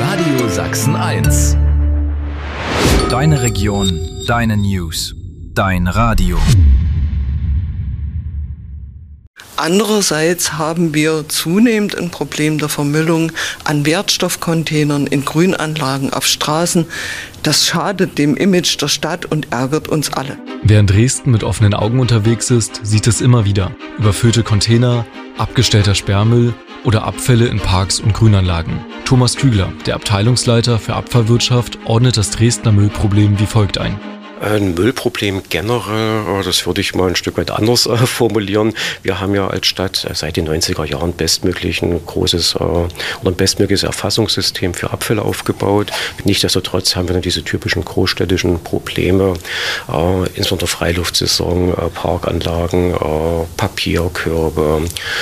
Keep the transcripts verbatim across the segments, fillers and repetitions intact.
Radio Sachsen eins. Deine Region, deine News, dein Radio. Andererseits haben wir zunehmend ein Problem der Vermüllung an Wertstoffcontainern in Grünanlagen auf Straßen. Das schadet dem Image der Stadt und ärgert uns alle. Wer in Dresden mit offenen Augen unterwegs ist, sieht es immer wieder. Überfüllte Container, abgestellter Sperrmüll oder Abfälle in Parks und Grünanlagen. Thomas Kügler, der Abteilungsleiter für Abfallwirtschaft, ordnet das Dresdner Müllproblem wie folgt ein. Ein Müllproblem generell, das würde ich mal ein Stück weit anders äh, formulieren. Wir haben ja als Stadt seit den neunziger Jahren bestmöglich ein großes äh, oder ein bestmögliches Erfassungssystem für Abfälle aufgebaut. Nichtsdestotrotz haben wir dann diese typischen großstädtischen Probleme, äh, insbesondere Freiluftsaison, äh, Parkanlagen, äh, Papierkörbe,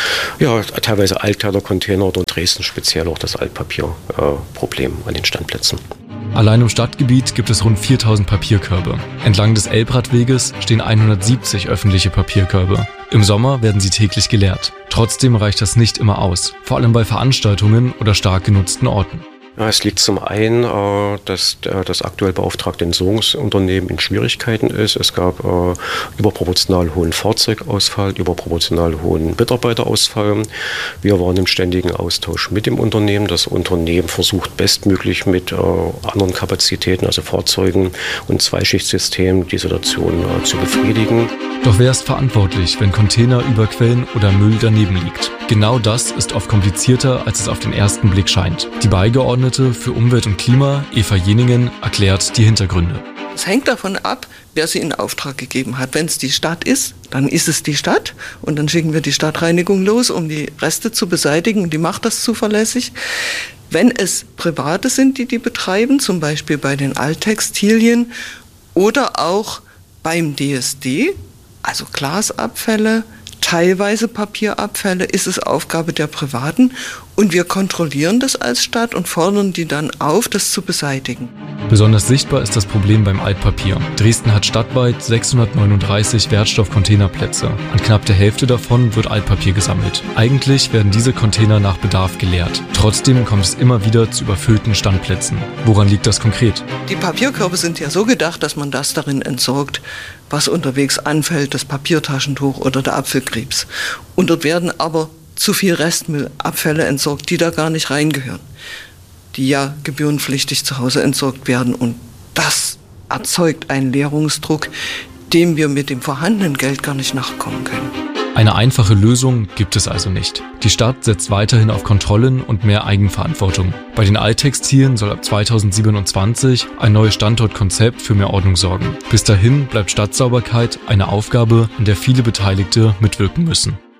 ja, teilweise Altteilercontainer und in Dresden speziell auch das Altpapierproblem äh, an den Standplätzen. Allein im Stadtgebiet gibt es rund viertausend Papierkörbe. Entlang des Elbradweges stehen hundertsiebzig öffentliche Papierkörbe. Im Sommer werden sie täglich geleert. Trotzdem reicht das nicht immer aus, vor allem bei Veranstaltungen oder stark genutzten Orten. Ja, es liegt zum einen, äh, dass äh, das aktuell beauftragte Entsorgungsunternehmen in Schwierigkeiten ist. Es gab äh, überproportional hohen Fahrzeugausfall, überproportional hohen Mitarbeiterausfall. Wir waren im ständigen Austausch mit dem Unternehmen. Das Unternehmen versucht bestmöglich mit äh, anderen Kapazitäten, also Fahrzeugen und Zweischichtssystemen, die Situation äh, zu befriedigen. Doch wer ist verantwortlich, wenn Container überquellen oder Müll daneben liegt? Genau das ist oft komplizierter, als es auf den ersten Blick scheint. Die Beigeordnete für Umwelt und Klima, Eva Jeningen, erklärt die Hintergründe. Es hängt davon ab, wer sie in Auftrag gegeben hat. Wenn es die Stadt ist, dann ist es die Stadt und dann schicken wir die Stadtreinigung los, um die Reste zu beseitigen. Die macht das zuverlässig. Wenn es Private sind, die die betreiben, zum Beispiel bei den Alttextilien oder auch beim D S D, also Glasabfälle, teilweise Papierabfälle, ist es Aufgabe der Privaten und wir kontrollieren das als Stadt und fordern die dann auf, das zu beseitigen. Besonders sichtbar ist das Problem beim Altpapier. Dresden hat stadtweit sechshundertneununddreißig Wertstoffcontainerplätze. An knapp der Hälfte davon wird Altpapier gesammelt. Eigentlich werden diese Container nach Bedarf geleert. Trotzdem kommt es immer wieder zu überfüllten Standplätzen. Woran liegt das konkret? Die Papierkörbe sind ja so gedacht, dass man das darin entsorgt, was unterwegs anfällt, das Papiertaschentuch oder der Apfelkrebs. Und dort werden aber zu viel Restmüllabfälle entsorgt, die da gar nicht reingehören, die ja gebührenpflichtig zu Hause entsorgt werden. Und das erzeugt einen Leerungsdruck, dem wir mit dem vorhandenen Geld gar nicht nachkommen können. Eine einfache Lösung gibt es also nicht. Die Stadt setzt weiterhin auf Kontrollen und mehr Eigenverantwortung. Bei den Alttextilien soll ab zweitausendsiebenundzwanzig ein neues Standortkonzept für mehr Ordnung sorgen. Bis dahin bleibt Stadtsauberkeit eine Aufgabe, an der viele Beteiligte mitwirken müssen.